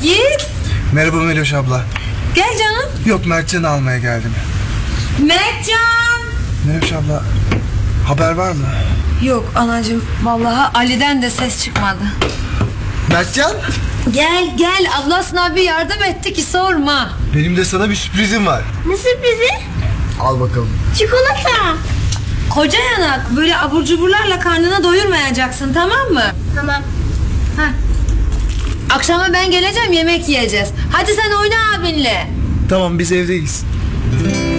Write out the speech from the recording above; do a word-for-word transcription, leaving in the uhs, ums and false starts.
Yiğit. Merhaba Meloş abla. Gel canım. Yok, Mertcan'ı almaya geldim. Mertcan. Meloş abla, haber var mı? Yok anacığım, vallahi Ali'den de ses çıkmadı. Mertcan? Gel gel, ablasına bir yardım etti ki sorma. Benim de sana bir sürprizim var. Ne sürprizi? Al bakalım. Çikolata. Koca yanak, böyle abur cuburlarla karnını doyurmayacaksın, tamam mı? Tamam. Heh. Akşama ben geleceğim, yemek yiyeceğiz. Hadi sen oyna abinle. Tamam, biz evdeyiz.